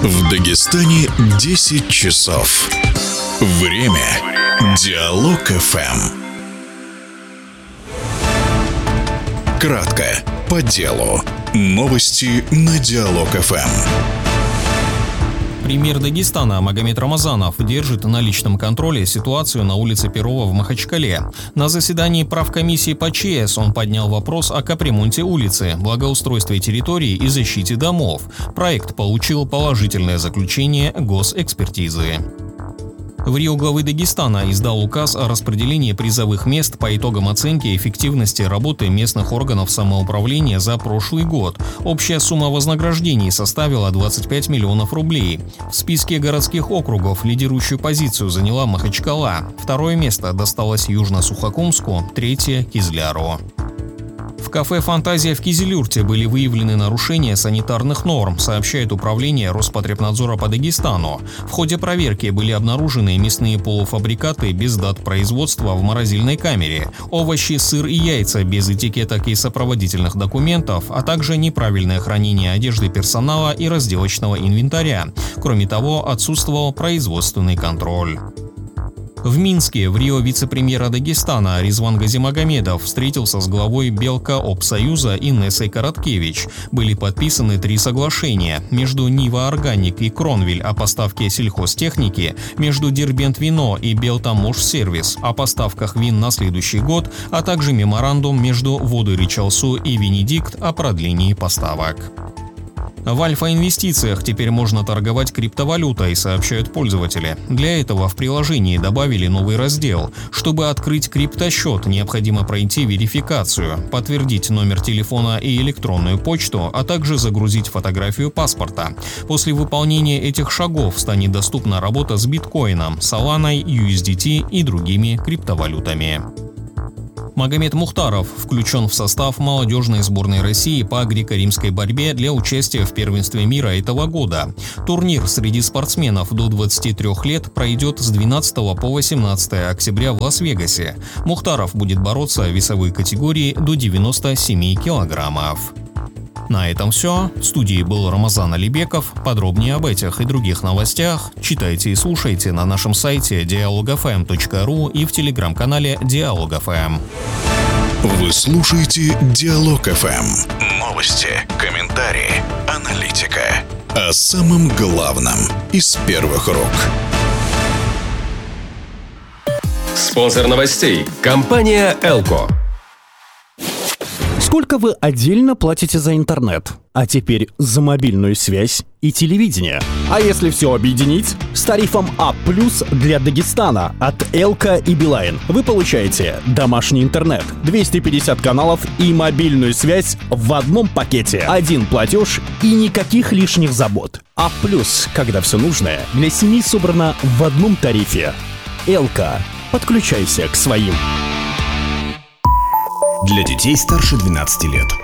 В Дагестане 10 часов. Время Диалог ФМ. Кратко, по делу. Новости на Диалог ФМ. Премьер Дагестана Магомед Рамазанов держит на личном контроле ситуацию на улице Перова в Махачкале. На заседании правкомиссии по ЧС он поднял вопрос о капремонте улицы, благоустройстве территории и защите домов. Проект получил положительное заключение госэкспертизы. В Рио главы Дагестана издал указ о распределении призовых мест по итогам оценки эффективности работы местных органов самоуправления за прошлый год. Общая сумма вознаграждений составила 25 миллионов рублей. В списке городских округов лидирующую позицию заняла Махачкала. Второе место досталось Южно-Сухокумску, третье – Кизляру. В кафе «Фантазия» в Кизилюрте были выявлены нарушения санитарных норм, сообщает Управление Роспотребнадзора по Дагестану. В ходе проверки были обнаружены мясные полуфабрикаты без дат производства в морозильной камере, овощи, сыр и яйца без этикеток и сопроводительных документов, а также неправильное хранение одежды персонала и разделочного инвентаря. Кроме того, отсутствовал производственный контроль. В Минске в Рио вице-премьера Дагестана Резван Газимагомедов встретился с главой Белка-Обсоюза Инессой Короткевич. Были подписаны 3 соглашения между Нива Органик и Кронвиль о поставке сельхозтехники, между Дербент Вино и Белтамош-сервис о поставках вин на следующий год, а также меморандум между Воды Ричалсу и Венедикт о продлении поставок. В Альфа-инвестициях теперь можно торговать криптовалютой, сообщают пользователи. Для этого в приложении добавили новый раздел. Чтобы открыть криптосчет, необходимо пройти верификацию, подтвердить номер телефона и электронную почту, а также загрузить фотографию паспорта. После выполнения этих шагов станет доступна работа с биткоином, Соланой, USDT и другими криптовалютами. Магомед Мухтаров включен в состав молодежной сборной России по греко-римской борьбе для участия в первенстве мира этого года. Турнир среди спортсменов до 23 лет пройдет с 12 по 18 октября в Лас-Вегасе. Мухтаров будет бороться в весовой категории до 97 килограммов. На этом все. В студии был Рамазан Алибеков. Подробнее об этих и других новостях читайте и слушайте на нашем сайте dialogfm.ru и в телеграм-канале Диалог ФМ. Вы слушаете Диалог ФМ. Новости, комментарии, аналитика. О самом главном из первых рук. Спонсор новостей – компания «Элко». Сколько вы отдельно платите за интернет? А теперь за мобильную связь и телевидение. А если все объединить? С тарифом А+ для Дагестана от Элко и Билайн вы получаете домашний интернет, 250 каналов и мобильную связь в одном пакете. Один платеж и никаких лишних забот. А+, когда все нужное для семьи собрано в одном тарифе. Элко. Подключайся к своим. Для детей старше 12 лет.